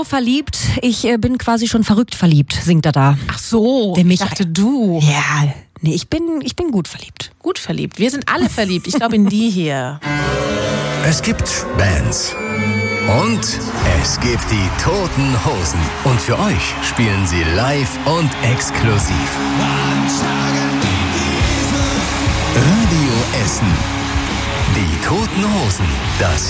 so verliebt, ich bin quasi schon verrückt verliebt, singt er da. Ach so, ich dachte du. Ja, nee, ich bin gut verliebt. Gut verliebt. Wir sind alle verliebt. Ich glaube in die hier. Es gibt Bands. Und es gibt die Toten Hosen. Und für euch spielen sie live und exklusiv. Radio Essen. Die Toten Hosen. Das